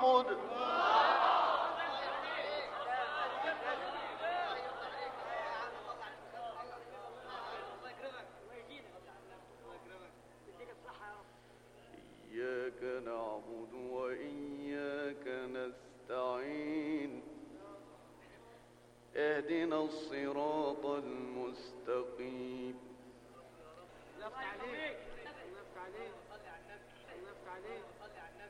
نعبد إياك نعبد وإياك نستعين اهدنا الصراط المستقيم. الله يفتح عليك، الله يفتح عليك، الله يفتح عليك.